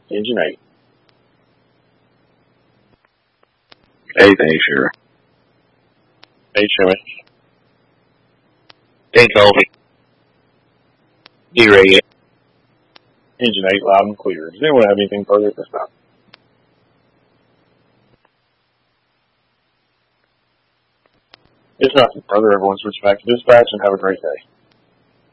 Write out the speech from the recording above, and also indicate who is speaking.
Speaker 1: Engine 8.
Speaker 2: Hey, thanks, sure.
Speaker 1: HMH.
Speaker 2: Hey, Colby. D-Ray.
Speaker 1: Engine 8, loud and clear. Does anyone have anything further at this time? If nothing further, everyone switch back to dispatch and have a great day.